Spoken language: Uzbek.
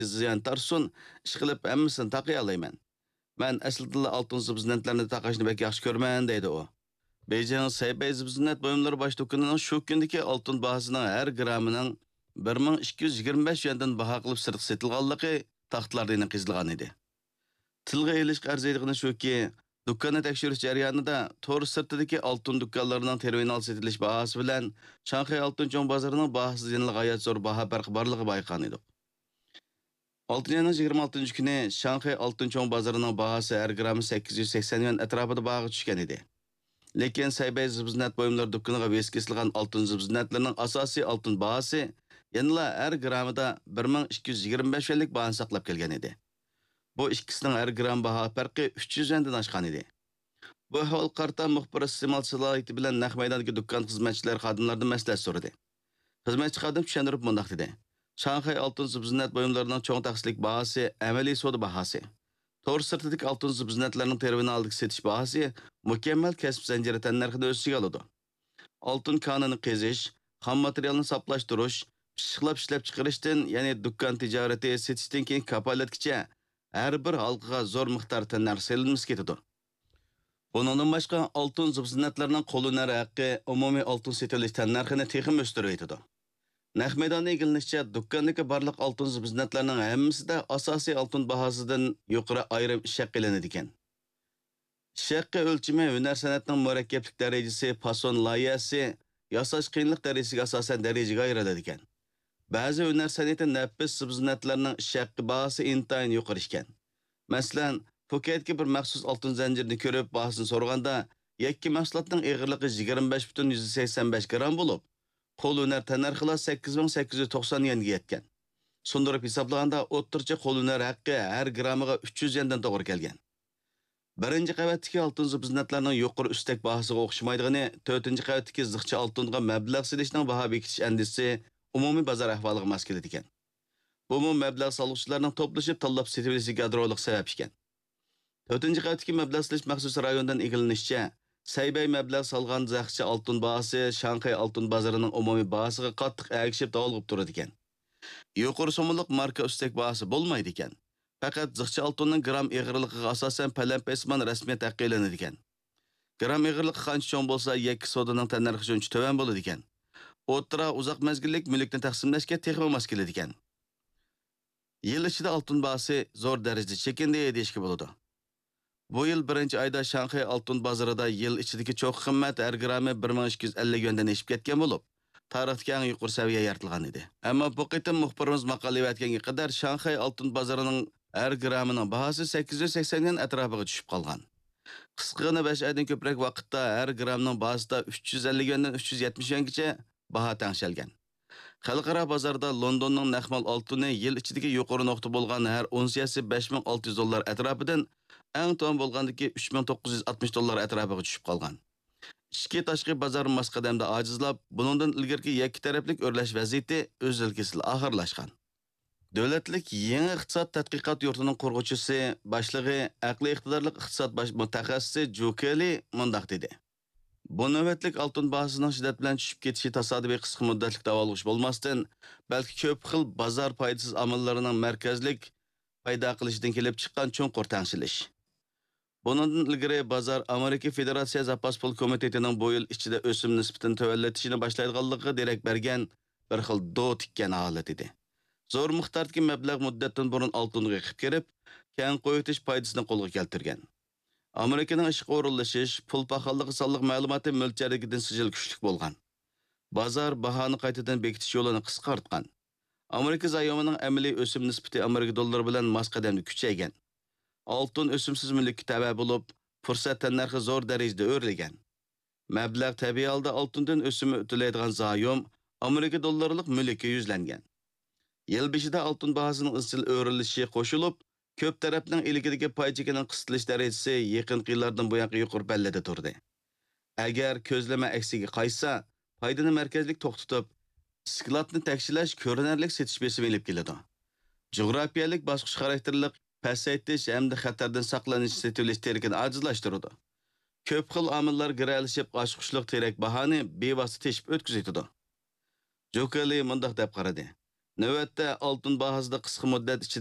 ziyon tarsun, ish qilib hammasini taqay olayman. Men aslida oltin zibzinatlarni taqashni bek yaxshi ko'rman, deydi u. Beijing Saybay zibzinat buyumlari bosh do'konining shu kundagi oltin bahosining har gramining 1225 yuandan baho qilib sirtqa setilganligi taxtlarda qizilgan edi. Tilga elish arziydigini shuki, do'konni tekshirish jarayonida to'r sirtidagi oltin do'konlarining terminal setilish bahosi bilan Shanxay oltin cho'ng bozorining bahosi yanada g'oyat zo'r baho farqi borligi bayqan edi. Oltin ayning 26 kuni Shanxay oltin cho'ng bozorining bahosi har grami 880 yuan atrofida bahoga tushgan edi. Lekin Saybay zibzinat buyumlari do'koniga kesilgan oltin zibzinatlarining asosiy oltin bahosi yanada har gramida 1225 yuanlik bahoni saqlab kelgan edi. Bu ikkisining har gram baho farqi 300 yuandan oshgan edi. Bu ahvol qarta muxbir iste'mol salohiyati bilan naq maydondagi do'kon xizmatchilari xodimlaridan maslahat so'radi. Xizmatchi xodim tushuntirib mundaq dedi. Shanxay oltin zibzinat buyumlarining cho'ng taqsirlik bahosi amaliy savdo bahosi. To'r sirtidagi oltin zibzinatlarining terminaldagi setish bahosi mukammal kasb zanjiri tannarxini o'z ichiga oladi. Oltin konini qazish, xom materialni saqlashtirish, pishiqlab ishlab chiqarishdan, ya'ni do'kon tijorati setishdan keyin kafolatgacha har bir halqaga zo'r miqdor tannarx selinmasi ketadi. Bundan boshqa oltin zibzinatlarining qo'llanma haqqi umumiy oltin setilish tannarxini texim o'stirib etadi. Naq maydonda egilishicha do'kondagi barliq oltin zibzinatlarining hammasida asosiy oltin bahosidan yuqori ayrim ish haqqi qilinadi ekan. Ish haqqi o'lchimi hunar san'atining murakkablik darajasi, fason loyihasi, yasash qiyinlik darajasiga asosan darajaga ayriladi ekan. Ba'zi hunar san'ati nafis zibzinatlarining ish haqqi bahosi intayin yuqori ekan. Masalan, Phuketga bir maxsus oltin zanjirini ko'rib bahosini so'raganda, yakki mahsulotning eg'irligi 25,85 gram bo'lib, qo'l hunar tannarxi 8890 yuanga yetgan. Sundirib hisoblaganda o'ttircha qo'l hunar haqqi har gramiga 300 yuandan to'g'ri kelgan. Birinchi qavatdagi oltin zibzinatlarning yuqori ustak bahosiga o'xshamaydigani, to'rtinchi qavatdagi ziqcha oltinga mablag' silishning baho bekitish andisi umumiy bozor ahvoliga mos keladi ekan. Bu mablag' soluvchilarning to'plashib tanlab setib olishiga adrolik sabab ekan. To'rtinchi qavatdagi mablag' silish maxsus rayondan egilishicha, Saybay mablag' solgan ziqcha oltin bahosi Shanxay oltin bozorining umumiy bahosiga qattiq agishib davolg'ib turadi ekan. Yuqori so'mliq marka ustak bahosi bo'lmaydi ekan. Faqat ziqcha oltinning gram eg'irligiga asosan palampisman rasmiyat taqiylanadi ekan. Gram eg'irligi qancha cho'ng bo'lsa, yakki sodaning tannarxi shuncha to'van bo'ladi ekan. O'tira uzoq mezgillik mulkni taqsimlashga texnik mos keladi ekan. Yil ichida oltin bahosi zo'r darajada chekindi deyishga bo'ladi. Bu yil birinchi oyda Shanxay oltin bozorida yil ichidagi cho'q qimmat har grami 1250 yuandan oshib ketgan bo'lib, tarixdagi eng yuqori saviya yaratilgan edi. Ammo bu qitim muxbirimiz maqola yozganga qadar Shanxay oltin bozorining har gramining bahosi 880 yuan atrofiga tushib qolgan. Qisqagina 5 oydan ko'proq vaqtda har gramning bahosida 350 yuandan 370 yuangacha baho tengshalgan. Xalqaro bozorda Londonning naqmal oltini yil ichidagi yuqori nuqta bo'lgan har unsiyasi 5600 dollar atrofidan eng to'g'ri bo'lgandagi 3960 dollar atrofiga tushib qolgan. Ichki tashqi bozor masqadamda ojizlab, buningdan ilgari yakki taraflik o'rlash vaziyati o'z ilkisida oxirlashgan. Davlatlik yangi iqtisod tadqiqot yurtining qurg'uvchisi, boshlig'i, aqliy iqtidorli iqtisod mutaxassisi Jukeli mundaq dedi. Bu navbatlik oltin bahosining shiddat bilan tushib ketishi tasodifiy qisqa muddatlik davolg'ish bo'lmasdan, balki ko'p xil bozor foydasiz omillarining markazlik paydo qilishidan kelib chiqqan cho'nqur tangshilish. Bundan ilgari bozor Amerika Federatsiya Zapas pul komitetining bu yil ichida o'sim nisbatini tuvallatishini boshlaydiganligi derak bergan bir xil do tikkan holat edi. Zo'r miqdordagi mablag' muddatdan burun oltinga qilib kirib, keng qo'yitish foydasini qo'lga keltirgan. Amerikaning ishga o'rinlashish, pul paxalligi sonliq ma'lumoti mo'ljalligidan sijil kuchli bo'lgan. Bozor bahoni qaytadan bekitish yo'lini qisqartgan. Amerika zayomining amaliy o'sim nisbati Amerika dollari bilan mos qadamda kuchaygan. Oltin o'simsiz mulkka tava bo'lib, fursat tannarxi zo'r darajada o'rlagan. Mablag' tabiiy holda oltindan o'simi o'tilaydigan zayom Amerika dollarilik mulkka yuzlangan. Yil beshida oltin bahosining izchil o'rilishi qo'shilib, ko'p tarafning ilgidagi pay chekining qisilish darajasi yaqin yillardan buyon yuqori pallada turdi. Agar ko'zlama aksiga qaytsa, foydani markazlik to'xtatib, iskilotni tekshirlash ko'rinarli setish besimi olib keladi. Jo'grafiyalik bosqich xarakterlik pasaytish hamda xatardan saqlanish setilish terkini ojizlashtiradi. Ko'p xil omillar giralishib oshqushliq terak bahoni bevosita teshib o'tkazadi. Jokali mundaq deb qaradi. Navbatda oltin bahosida qisqa muddat ichida